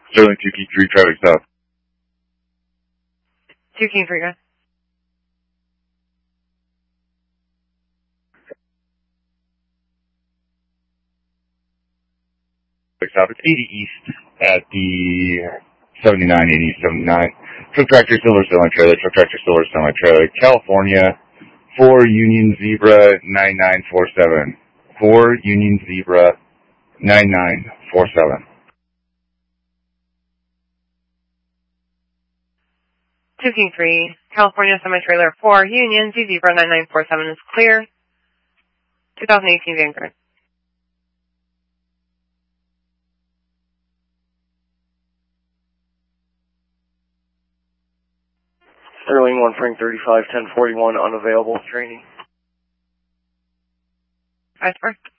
Sterling 2 Key 3, traffic stop. 2 Key 3, guys. Traffic stop. It's 80 East at the 79, 80, 79. Truck tractor, silver semi-trailer, truck tractor, silver semi-trailer, California, 4 Union Zebra 9947. 4 Union Zebra 9947. 2 Key 3, California semi-trailer 4, Union, Zebra 9947 is clear. 2018 Vanguard. Sterling 1 Frank 35, 1041, unavailable, training. 5-4.